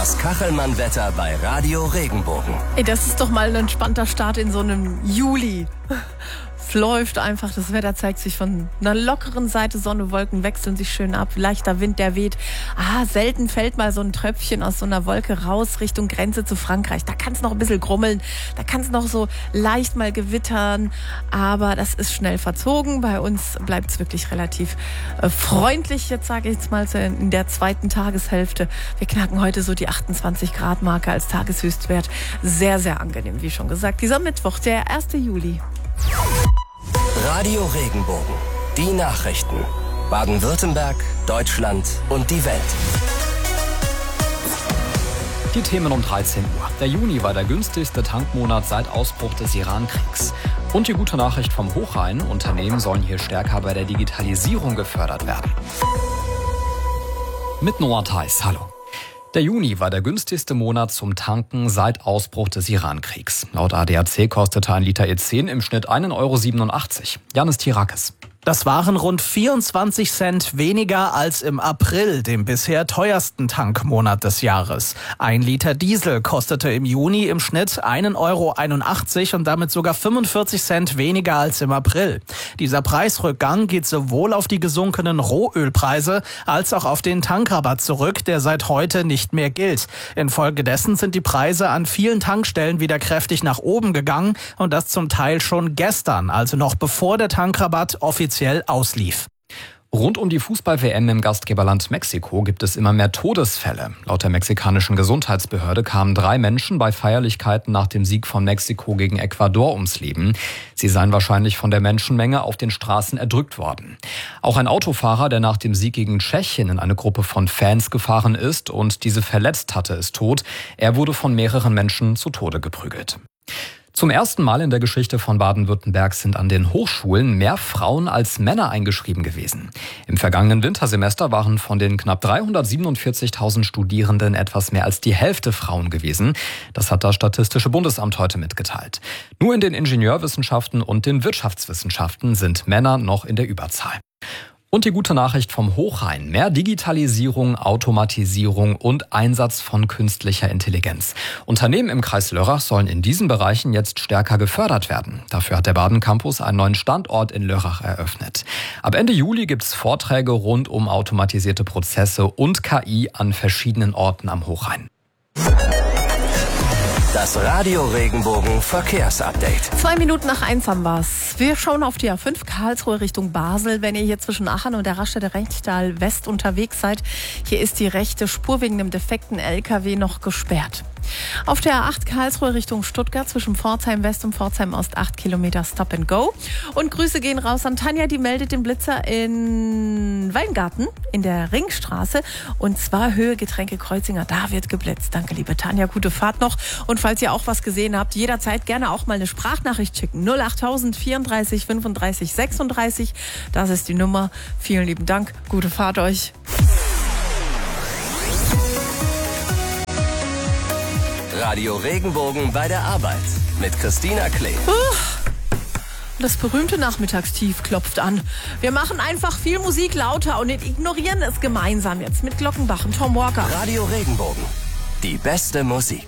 Das Kachelmann-Wetter bei Radio Regenbogen. Ey, das ist doch mal ein entspannter Start in so einem Juli. Es läuft einfach, das Wetter zeigt sich von einer lockeren Seite, Sonne, Wolken wechseln sich schön ab, leichter Wind, der weht. Selten fällt mal so ein Tröpfchen aus so einer Wolke raus Richtung Grenze zu Frankreich. Da kann es noch ein bisschen grummeln, da kann es noch so leicht mal gewittern, aber das ist schnell verzogen. Bei uns bleibt es wirklich relativ freundlich, jetzt sage ich jetzt mal in der zweiten Tageshälfte. Wir knacken heute so die 28 Grad Marke als Tageshöchstwert. Sehr, sehr angenehm, wie schon gesagt. Dieser Mittwoch, der 1. Juli. Radio Regenbogen. Die Nachrichten. Baden-Württemberg, Deutschland und die Welt. Die Themen um 13 Uhr. Der Juni war der günstigste Tankmonat seit Ausbruch des Iran-Kriegs. Und die gute Nachricht vom Hochrhein: Unternehmen sollen hier stärker bei der Digitalisierung gefördert werden. Mit Noah Theis, hallo. Der Juni war der günstigste Monat zum Tanken seit Ausbruch des Iran-Kriegs. Laut ADAC kostete ein Liter E10 im Schnitt 1,87 €. Janis Tirakis. Das waren rund 24 Cent weniger als im April, dem bisher teuersten Tankmonat des Jahres. Ein Liter Diesel kostete im Juni im Schnitt 1,81 € und damit sogar 45 Cent weniger als im April. Dieser Preisrückgang geht sowohl auf die gesunkenen Rohölpreise als auch auf den Tankrabatt zurück, der seit heute nicht mehr gilt. Infolgedessen sind die Preise an vielen Tankstellen wieder kräftig nach oben gegangen und das zum Teil schon gestern, also noch bevor der Tankrabatt offiziell auslief. Rund um die Fußball-WM im Gastgeberland Mexiko gibt es immer mehr Todesfälle. Laut der mexikanischen Gesundheitsbehörde kamen 3 Menschen bei Feierlichkeiten nach dem Sieg von Mexiko gegen Ecuador ums Leben. Sie seien wahrscheinlich von der Menschenmenge auf den Straßen erdrückt worden. Auch ein Autofahrer, der nach dem Sieg gegen Tschechien in eine Gruppe von Fans gefahren ist und diese verletzt hatte, ist tot. Er wurde von mehreren Menschen zu Tode geprügelt. Zum ersten Mal in der Geschichte von Baden-Württemberg sind an den Hochschulen mehr Frauen als Männer eingeschrieben gewesen. Im vergangenen Wintersemester waren von den knapp 347.000 Studierenden etwas mehr als die Hälfte Frauen gewesen. Das hat das Statistische Bundesamt heute mitgeteilt. Nur in den Ingenieurwissenschaften und den Wirtschaftswissenschaften sind Männer noch in der Überzahl. Und die gute Nachricht vom Hochrhein: mehr Digitalisierung, Automatisierung und Einsatz von künstlicher Intelligenz. Unternehmen im Kreis Lörrach sollen in diesen Bereichen jetzt stärker gefördert werden. Dafür hat der Baden Campus einen neuen Standort in Lörrach eröffnet. Ab Ende Juli gibt es Vorträge rund um automatisierte Prozesse und KI an verschiedenen Orten am Hochrhein. Das Radio Regenbogen Verkehrsupdate. 2 Minuten nach 1 haben wir's. Wir schauen auf die A5 Karlsruhe Richtung Basel. Wenn ihr hier zwischen Aachen und der Raststätte Rechtal West unterwegs seid, hier ist die rechte Spur wegen einem defekten LKW noch gesperrt. Auf der A8 Karlsruhe Richtung Stuttgart zwischen Pforzheim West und Pforzheim Ost 8 Kilometer Stop and Go. Und Grüße gehen raus an Tanja, die meldet den Blitzer in Weingarten in der Ringstraße. Und zwar Höhe Getränke Kreuzinger, da wird geblitzt. Danke, liebe Tanja, gute Fahrt noch. Und falls ihr auch was gesehen habt, jederzeit gerne auch mal eine Sprachnachricht schicken. 08000 34 35 36. Das ist die Nummer. Vielen lieben Dank, gute Fahrt euch. Radio Regenbogen bei der Arbeit mit Christina Klee. Das berühmte Nachmittagstief klopft an. Wir machen einfach viel Musik lauter und ignorieren es gemeinsam jetzt mit Glockenbach und Tom Walker. Radio Regenbogen. Die beste Musik.